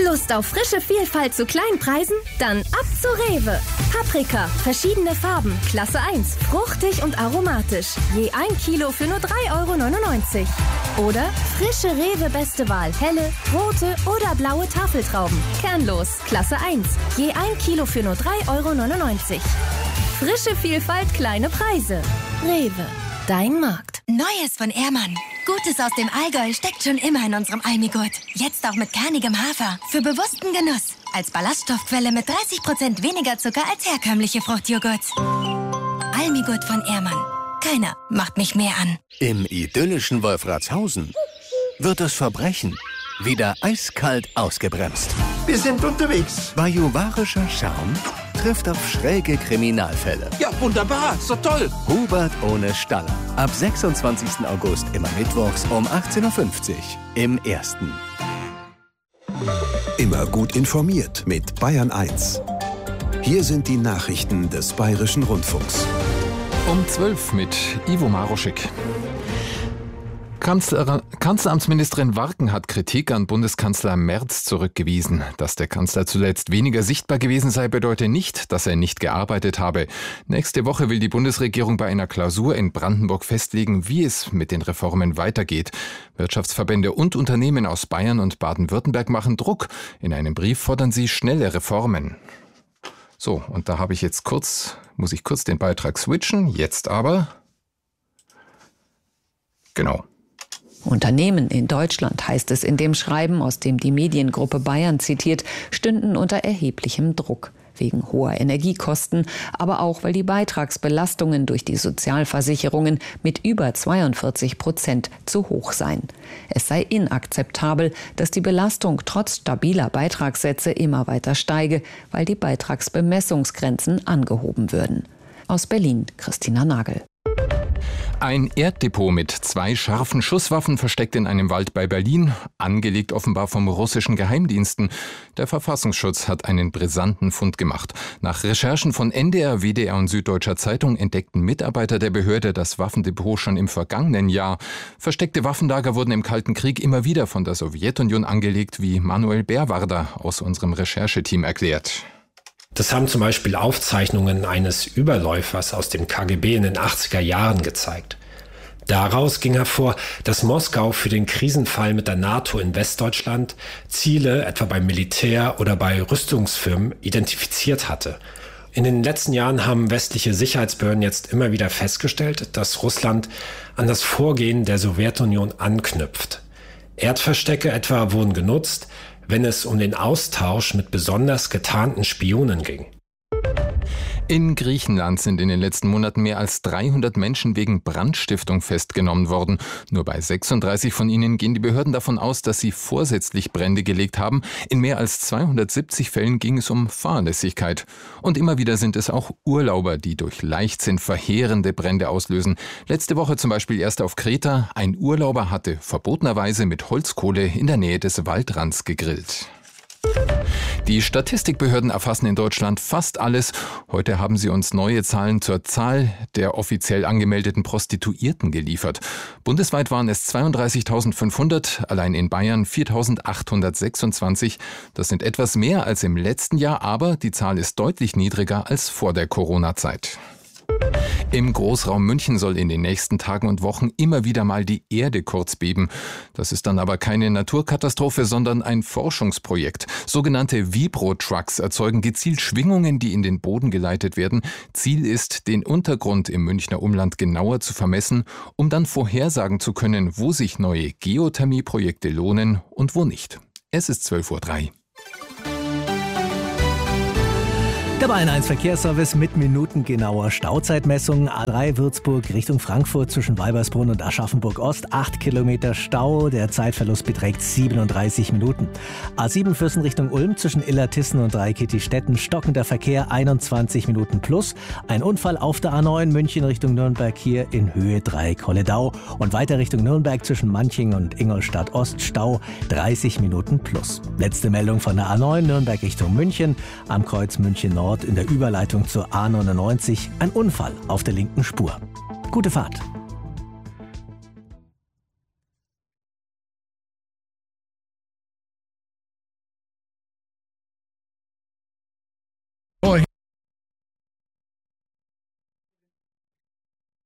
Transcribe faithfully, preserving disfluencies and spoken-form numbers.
Lust auf frische Vielfalt zu kleinen Preisen? Dann ab zu Rewe. Paprika, verschiedene Farben, Klasse eins, fruchtig und aromatisch. Je ein Kilo für nur drei Euro neunundneunzig. Oder frische Rewe Beste Wahl, helle, rote oder blaue Tafeltrauben. Kernlos, Klasse eins. Je ein Kilo für nur drei Euro neunundneunzig. Frische Vielfalt, kleine Preise. Rewe, dein Markt. Neues von Ehrmann. Gutes aus dem Allgäu steckt schon immer in unserem Almigurt. Jetzt auch mit kernigem Hafer. Für bewussten Genuss. Als Ballaststoffquelle mit dreißig Prozent weniger Zucker als herkömmliche Fruchtjoghurts. Almigurt von Ehrmann. Keiner macht mich mehr an. Im idyllischen Wolfratshausen wird das Verbrechen wieder eiskalt ausgebremst. Wir sind unterwegs. Bajuwarischer Charme trifft auf schräge Kriminalfälle. Ja, wunderbar. Ist doch toll. Hubert ohne Staller. Ab sechsundzwanzigsten August immer mittwochs um achtzehn Uhr fünfzig im Ersten. Immer gut informiert mit Bayern eins. Hier sind die Nachrichten des Bayerischen Rundfunks. Um zwölf mit Ivo Maroschek. Kanzler, Kanzleramtsministerin Warken hat Kritik an Bundeskanzler Merz zurückgewiesen. Dass der Kanzler zuletzt weniger sichtbar gewesen sei, bedeutet nicht, dass er nicht gearbeitet habe. Nächste Woche will die Bundesregierung bei einer Klausur in Brandenburg festlegen, wie es mit den Reformen weitergeht. Wirtschaftsverbände und Unternehmen aus Bayern und Baden-Württemberg machen Druck. In einem Brief fordern sie schnelle Reformen. So, und da habe ich jetzt kurz, muss ich kurz den Beitrag switchen. Jetzt aber. Genau. Unternehmen in Deutschland, heißt es in dem Schreiben, aus dem die Mediengruppe Bayern zitiert, stünden unter erheblichem Druck. Wegen hoher Energiekosten, aber auch, weil die Beitragsbelastungen durch die Sozialversicherungen mit über zweiundvierzig Prozent zu hoch seien. Es sei inakzeptabel, dass die Belastung trotz stabiler Beitragssätze immer weiter steige, weil die Beitragsbemessungsgrenzen angehoben würden. Aus Berlin, Christina Nagel. Ein Erddepot mit zwei scharfen Schusswaffen versteckt in einem Wald bei Berlin, angelegt offenbar vom russischen Geheimdiensten. Der Verfassungsschutz hat einen brisanten Fund gemacht. Nach Recherchen von N D R, W D R und Süddeutscher Zeitung entdeckten Mitarbeiter der Behörde das Waffendepot schon im vergangenen Jahr. Versteckte Waffenlager wurden im Kalten Krieg immer wieder von der Sowjetunion angelegt, wie Manuel Bärwarder aus unserem Rechercheteam erklärt. Das haben zum Beispiel Aufzeichnungen eines Überläufers aus dem K G B in den achtziger Jahren gezeigt. Daraus ging hervor, dass Moskau für den Krisenfall mit der NATO in Westdeutschland Ziele etwa beim Militär oder bei Rüstungsfirmen identifiziert hatte. In den letzten Jahren haben westliche Sicherheitsbehörden jetzt immer wieder festgestellt, dass Russland an das Vorgehen der Sowjetunion anknüpft. Erdverstecke etwa wurden genutzt, wenn es um den Austausch mit besonders getarnten Spionen ging. In Griechenland sind in den letzten Monaten mehr als dreihundert Menschen wegen Brandstiftung festgenommen worden. Nur bei sechsunddreißig von ihnen gehen die Behörden davon aus, dass sie vorsätzlich Brände gelegt haben. In mehr als zweihundertsiebzig Fällen ging es um Fahrlässigkeit. Und immer wieder sind es auch Urlauber, die durch Leichtsinn verheerende Brände auslösen. Letzte Woche zum Beispiel erst auf Kreta. Ein Urlauber hatte verbotenerweise mit Holzkohle in der Nähe des Waldrands gegrillt. Die Statistikbehörden erfassen in Deutschland fast alles. Heute haben sie uns neue Zahlen zur Zahl der offiziell angemeldeten Prostituierten geliefert. Bundesweit waren es zweiunddreißigtausendfünfhundert, allein in Bayern viertausendachthundertsechsundzwanzig. Das sind etwas mehr als im letzten Jahr, aber die Zahl ist deutlich niedriger als vor der Corona-Zeit. Im Großraum München soll in den nächsten Tagen und Wochen immer wieder mal die Erde kurz beben. Das ist dann aber keine Naturkatastrophe, sondern ein Forschungsprojekt. Sogenannte Vibro-Trucks erzeugen gezielt Schwingungen, die in den Boden geleitet werden. Ziel ist, den Untergrund im Münchner Umland genauer zu vermessen, um dann vorhersagen zu können, wo sich neue Geothermieprojekte lohnen und wo nicht. Es ist zwölf Uhr drei. Der Bayern eins Verkehrsservice mit minutengenauer Stauzeitmessung. A drei Würzburg Richtung Frankfurt zwischen Weibersbrunn und Aschaffenburg Ost. acht Kilometer Stau. Der Zeitverlust beträgt siebenunddreißig Minuten. A sieben Fürsten Richtung Ulm zwischen Illertissen und Dreikitti-Stetten. Stockender Verkehr einundzwanzig Minuten plus. Ein Unfall auf der A neun München Richtung Nürnberg hier in Höhe drei Kolledau. Und weiter Richtung Nürnberg zwischen Manching und Ingolstadt Ost. Stau dreißig Minuten plus. Letzte Meldung von der A neun Nürnberg Richtung München. Am Kreuz München Nord in der Überleitung zur A neunundneunzig ein Unfall auf der linken Spur. Gute Fahrt. Oh.